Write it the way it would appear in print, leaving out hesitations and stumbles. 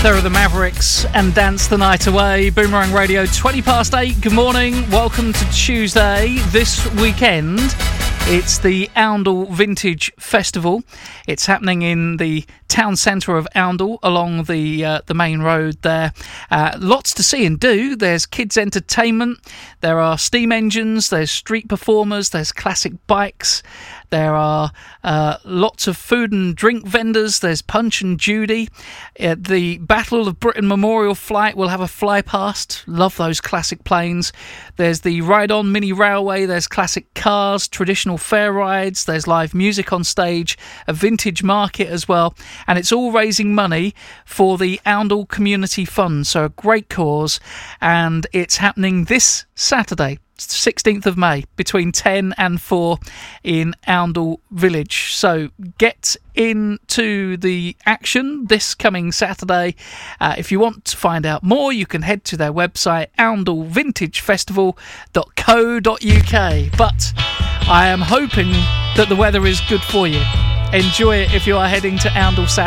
There are the Mavericks and Dance the Night Away. Boomerang Radio, 20 past 8. Good morning. Welcome to Tuesday. This weekend, it's the Oundle Vintage Festival. It's happening in the town centre of Oundle along the main road there. Lots to see and do. There's kids' entertainment. There are steam engines. There's street performers. There's classic bikes. There are lots of food and drink vendors. There's Punch and Judy. The Battle of Britain Memorial Flight will have a fly past. Love those classic planes. There's the Ride On Mini Railway. There's classic cars, traditional fair rides. There's live music on stage, a vintage market as well. And it's all raising money for the Oundle Community Fund. So a great cause. And it's happening this Saturday, 16th of May, between 10 and 4 in Oundle Village. So get into the action this coming Saturday. If you want to find out more, you can head to their website, oundlevintagefestival.co.uk. But I am hoping that the weather is good for you. Enjoy it if you are heading to Oundle Saturday.